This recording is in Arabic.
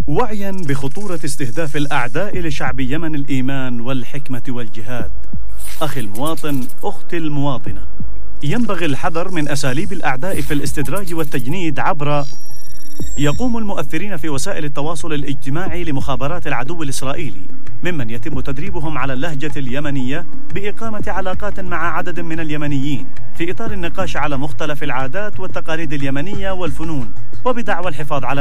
وعيا بخطورة استهداف الأعداء لشعب يمن الإيمان والحكمة والجهاد، أخي المواطن، أختي المواطنة، ينبغي الحذر من أساليب الأعداء في الاستدراج والتجنيد عبر يقوم المؤثرين في وسائل التواصل الاجتماعي لمخابرات العدو الإسرائيلي ممن يتم تدريبهم على اللهجة اليمنية بإقامة علاقات مع عدد من اليمنيين في إطار النقاش على مختلف العادات والتقاليد اليمنية والفنون، وبدعوى الحفاظ على